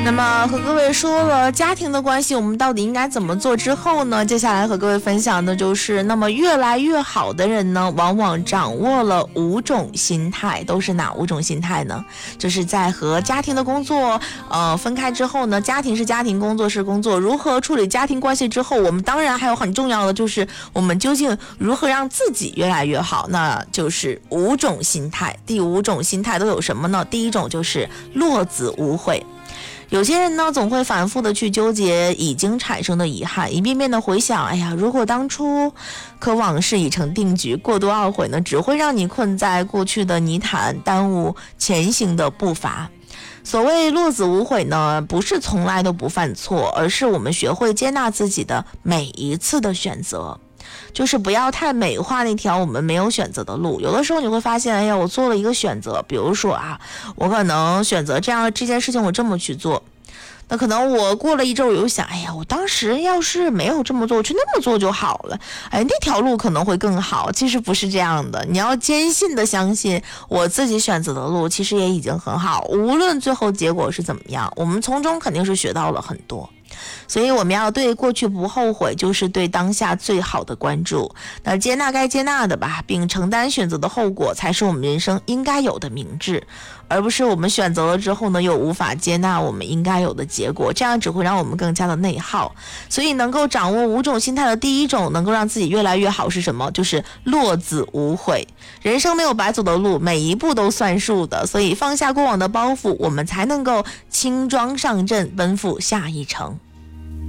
那么和各位说了家庭的关系我们到底应该怎么做之后呢，接下来和各位分享的就是那么越来越好的人呢，往往掌握了5种心态。都是哪5种心态呢？就是在和家庭的工作分开之后呢，家庭是家庭，工作是工作，如何处理家庭关系之后，我们当然还有很重要的就是我们究竟如何让自己越来越好，那就是5种心态。第5种心态都有什么呢？第一种就是落子无悔。有些人呢，总会反复的去纠结已经产生的遗憾，一遍遍的回想，哎呀，如果当初，可往事已成定局，过多懊悔呢，只会让你困在过去的泥潭，耽误前行的步伐。所谓落子无悔呢，不是从来都不犯错，而是我们学会接纳自己的每一次的选择。就是不要太美化那条我们没有选择的路。有的时候你会发现，哎呀，我做了一个选择，比如说我可能选择这件事情我这么去做，那可能我过了1周我又想，哎呀，我当时要是没有这么做，我去那么做就好了，哎，那条路可能会更好。其实不是这样的，你要坚信的相信我自己选择的路其实也已经很好，无论最后结果是怎么样，我们从中肯定是学到了很多。所以我们要对过去不后悔，就是对当下最好的关注。那接纳该接纳的吧，并承担选择的后果，才是我们人生应该有的明智，而不是我们选择了之后呢，又无法接纳我们应该有的结果，这样只会让我们更加的内耗。所以能够掌握5种心态的第一种，能够让自己越来越好是什么？就是落子无悔。人生没有白走的路，每一步都算数的，所以放下过往的包袱，我们才能够轻装上阵，奔赴下一程。